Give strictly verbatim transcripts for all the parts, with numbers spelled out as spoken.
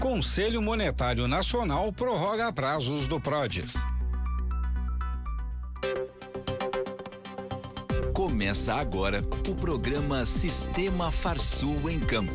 Conselho Monetário Nacional prorroga prazos do Prodes. Começa agora o programa Sistema Farsul em Campo.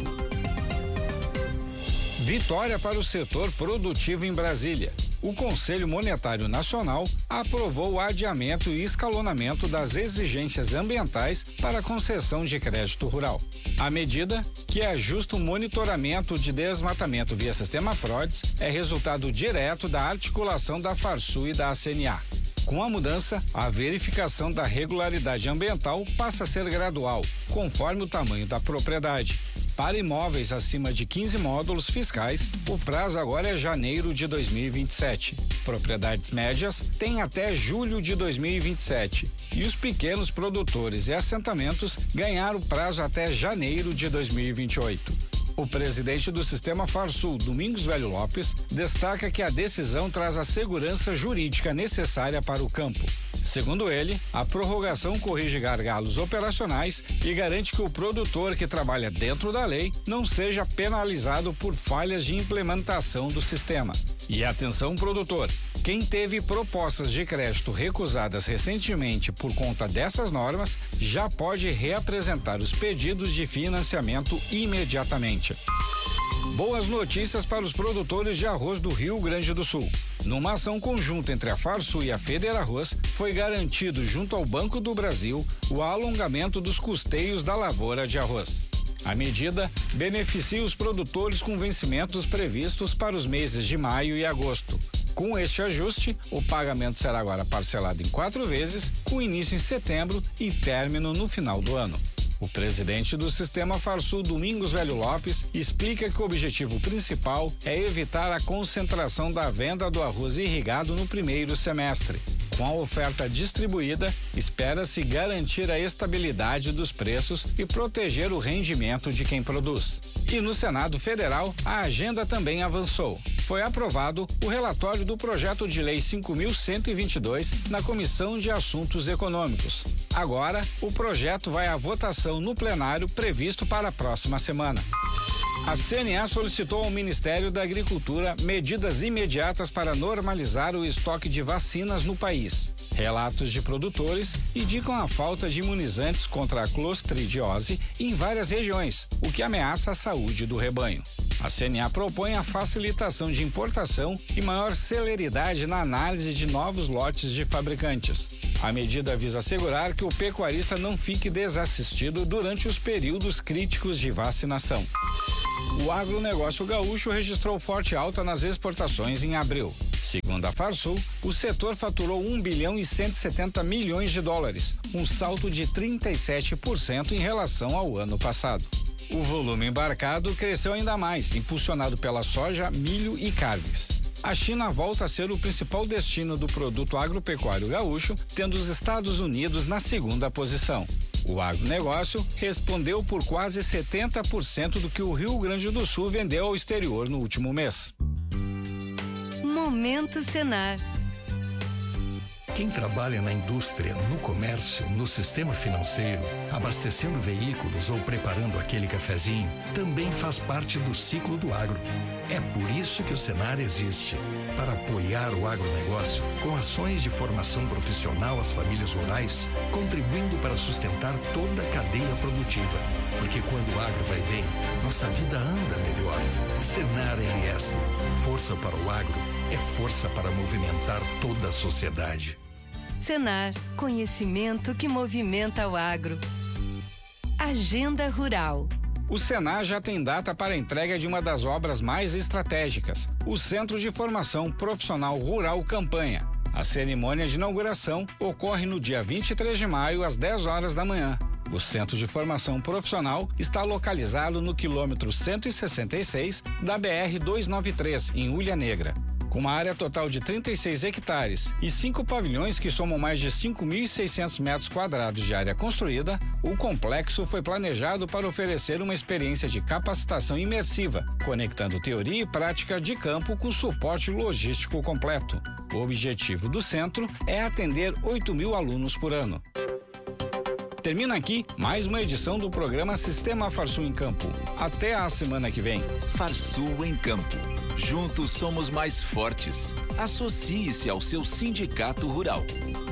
Vitória para o setor produtivo em Brasília. O Conselho Monetário Nacional aprovou o adiamento e escalonamento das exigências ambientais para a concessão de crédito rural. A medida, que ajusta o monitoramento de desmatamento via sistema Prodes, é resultado direto da articulação da Farsul e da A C N A. Com a mudança, a verificação da regularidade ambiental passa a ser gradual, conforme o tamanho da propriedade. Para imóveis acima de quinze módulos fiscais, o prazo agora é janeiro de dois mil e vinte e sete. Propriedades médias têm até julho de dois mil e vinte e sete. E os pequenos produtores e assentamentos ganharam prazo até janeiro de dois mil e vinte e oito. O presidente do Sistema Farsul, Domingos Velho Lopes, destaca que a decisão traz a segurança jurídica necessária para o campo. Segundo ele, a prorrogação corrige gargalos operacionais e garante que o produtor que trabalha dentro da lei não seja penalizado por falhas de implementação do sistema. E atenção, produtor, quem teve propostas de crédito recusadas recentemente por conta dessas normas já pode reapresentar os pedidos de financiamento imediatamente. Boas notícias para os produtores de arroz do Rio Grande do Sul. Numa ação conjunta entre a Farsul e a Federarroz, foi garantido junto ao Banco do Brasil o alongamento dos custeios da lavoura de arroz. A medida beneficia os produtores com vencimentos previstos para os meses de maio e agosto. Com este ajuste, o pagamento será agora parcelado em quatro vezes, com início em setembro e término no final do ano. O presidente do Sistema Farsul, Domingos Velho Lopes, explica que o objetivo principal é evitar a concentração da venda do arroz irrigado no primeiro semestre. Com a oferta distribuída, espera-se garantir a estabilidade dos preços e proteger o rendimento de quem produz. E no Senado Federal, a agenda também avançou. Foi aprovado o relatório do projeto de lei cinco mil cento e vinte e dois na Comissão de Assuntos Econômicos. Agora, o projeto vai à votação no plenário previsto para a próxima semana. A C N A solicitou ao Ministério da Agricultura medidas imediatas para normalizar o estoque de vacinas no país. Relatos de produtores indicam a falta de imunizantes contra a clostridiose em várias regiões, o que ameaça a saúde do rebanho. A C N A propõe a facilitação de importação e maior celeridade na análise de novos lotes de fabricantes. A medida visa assegurar que o pecuarista não fique desassistido durante os períodos críticos de vacinação. O agronegócio gaúcho registrou forte alta nas exportações em abril. Segundo a Farsul, o setor faturou um bilhão e cento e setenta milhões de dólares, um salto de trinta e sete por cento em relação ao ano passado. O volume embarcado cresceu ainda mais, impulsionado pela soja, milho e carnes. A China volta a ser o principal destino do produto agropecuário gaúcho, tendo os Estados Unidos na segunda posição. O agronegócio respondeu por quase setenta por cento do que o Rio Grande do Sul vendeu ao exterior no último mês. Momento Senar. Quem trabalha na indústria, no comércio, no sistema financeiro, abastecendo veículos ou preparando aquele cafezinho, também faz parte do ciclo do agro. É por isso que o Senar existe, para apoiar o agronegócio com ações de formação profissional às famílias rurais, contribuindo para sustentar toda a cadeia produtiva. Porque quando o agro vai bem, nossa vida anda melhor. Senar R S. Força para o agro é força para movimentar toda a sociedade. Senar, conhecimento que movimenta o agro. Agenda Rural. O Senar já tem data para a entrega de uma das obras mais estratégicas, o Centro de Formação Profissional Rural Campanha. A cerimônia de inauguração ocorre no dia vinte e três de maio, às dez horas da manhã. O Centro de Formação Profissional está localizado no quilômetro cento e sessenta e seis da B R duzentos e noventa e três, em Hulha Negra. Com uma área total de trinta e seis hectares e cinco pavilhões que somam mais de cinco mil e seiscentos metros quadrados de área construída, o complexo foi planejado para oferecer uma experiência de capacitação imersiva, conectando teoria e prática de campo com suporte logístico completo. O objetivo do centro é atender oito mil alunos por ano. Termina aqui mais uma edição do programa Sistema Farsul em Campo. Até a semana que vem. Farsul em Campo. Juntos somos mais fortes. Associe-se ao seu sindicato rural.